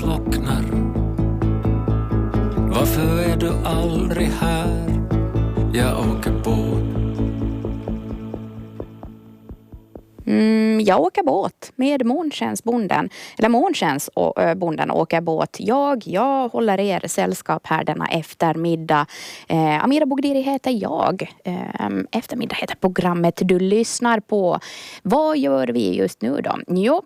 slocknar. Varför är du aldrig här? Jag åker båt. Jag åker båt med Månskensbonden. Eller Månskensbonden åker båt. Jag håller er sällskap här denna eftermiddag. Amira Bogdiri heter jag. Eftermiddag heter programmet du lyssnar på. Vad gör vi just nu då? Jo,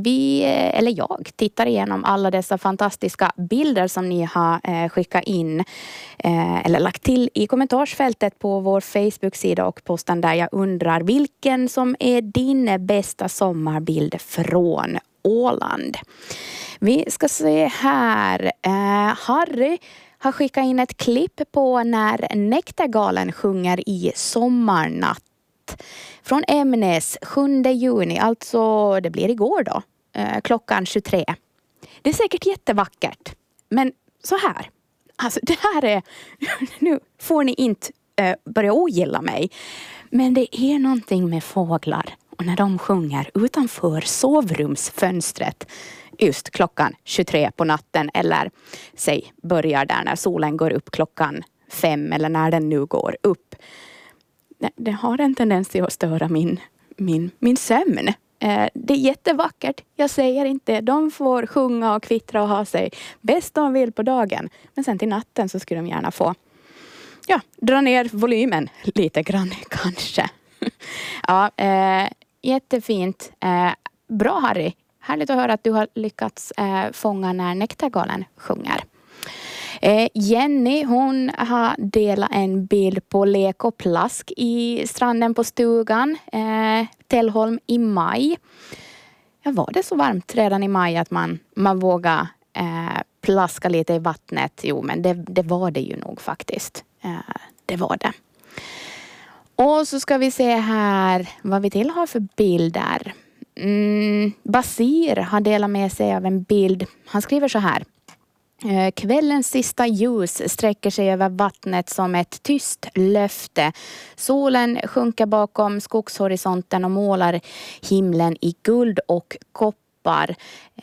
jag tittar igenom alla dessa fantastiska bilder som ni har skickat in eller lagt till i kommentarsfältet på vår Facebook-sida och posten där jag undrar vilken som är din bästa sommarbild från Åland. Vi ska se här. Harry har skickat in ett klipp på när Näktergalen sjunger i Sommarnatt. Från Ämnes 7 juni, alltså det blir igår då, klockan 23. Det är säkert jättevackert, men så här. Alltså det här är, nu får ni inte börja ogilla mig, men det är någonting med fåglar och när de sjunger utanför sovrumsfönstret just klockan 23 på natten eller säg börjar där när solen går upp klockan 5 eller när den nu går upp. Det har en tendens till att störa min sömn. Det är jättevackert. Jag säger inte. De får sjunga och kvittra och ha sig bäst de vill på dagen. Men sen till natten så skulle de gärna få dra ner volymen lite grann kanske. Ja, jättefint. Bra Harry. Härligt att höra att du har lyckats fånga när Näktergalen sjunger. Jenny, hon har delat en bild på lek och plask i stranden på stugan, Tellholm i maj. Ja, var det så varmt redan i maj att man vågar plaska lite i vattnet? Jo, men det var det ju nog faktiskt. Det var det. Och så ska vi se här vad vi till har för bilder. Basir har delat med sig av en bild. Han skriver så här. Kvällens sista ljus sträcker sig över vattnet som ett tyst löfte. Solen sjunker bakom skogshorisonten och målar himlen i guld och koppar.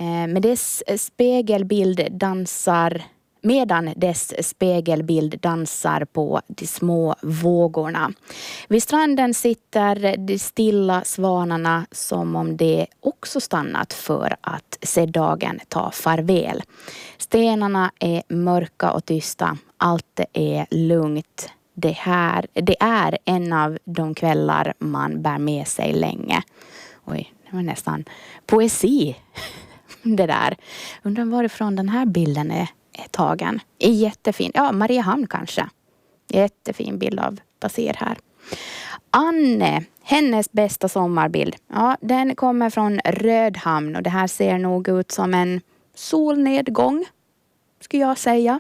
Medan dess spegelbild dansar på de små vågorna. Vid stranden sitter de stilla svanarna som om de också stannat för att se dagen ta farväl. Stenarna är mörka och tysta. Allt är lugnt. Det är en av de kvällar man bär med sig länge. Oj, det var nästan poesi det där. Undrar varifrån den här bilden är tagen. Är jättefin. Ja, Mariehamn kanske. Jättefin bild av Basir här. Anne, hennes bästa sommarbild. Ja, den kommer från Rödhamn och det här ser nog ut som en solnedgång, skulle jag säga.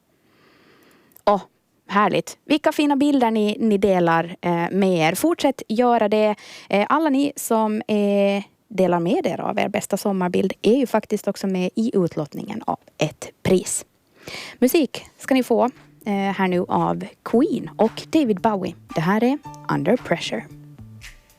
Härligt. Vilka fina bilder ni delar med er. Fortsätt göra det. Alla ni som delar med er av er bästa sommarbild är ju faktiskt också med i utlottningen av ett pris. Musik ska ni få här nu av Queen och David Bowie. Det här är Under Pressure.